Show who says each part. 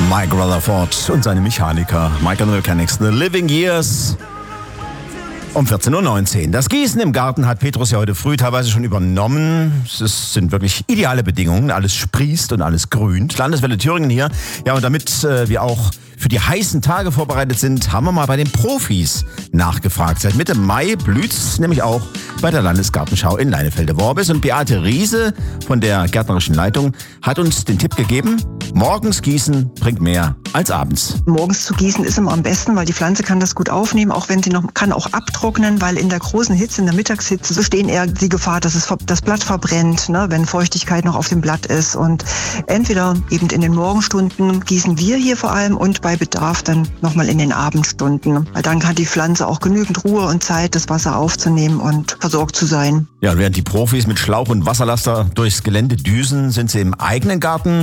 Speaker 1: Mike Rutherford und seine Mechaniker. Mike and the Mechanics, The Living Years. Um 14.19 Uhr. Das Gießen im Garten hat Petrus ja heute früh teilweise schon übernommen. Es sind wirklich ideale Bedingungen. Alles sprießt und alles grünt. Landeswelle Thüringen hier. Ja, und damit wir auch für die heißen Tage vorbereitet sind, haben wir mal bei den Profis nachgefragt. Seit Mitte Mai blüht's nämlich auch bei der Landesgartenschau in Leinefelde-Worbis. Und Beate Riese von der Gärtnerischen Leitung hat uns den Tipp gegeben, morgens gießen bringt mehr als abends.
Speaker 2: Morgens zu gießen ist immer am besten, weil die Pflanze kann das gut aufnehmen, auch wenn sie kann auch abtrocknen, weil in der großen Hitze, in der Mittagshitze, besteht eher die Gefahr, dass das Blatt verbrennt, ne, wenn Feuchtigkeit noch auf dem Blatt ist. Und entweder eben in den Morgenstunden gießen wir hier vor allem und bei Bedarf dann nochmal in den Abendstunden. Weil dann hat die Pflanze auch genügend Ruhe und Zeit, das Wasser aufzunehmen und versorgt zu sein.
Speaker 1: Ja, während die Profis mit Schlauch und Wasserlaster durchs Gelände düsen, sind sie im eigenen Garten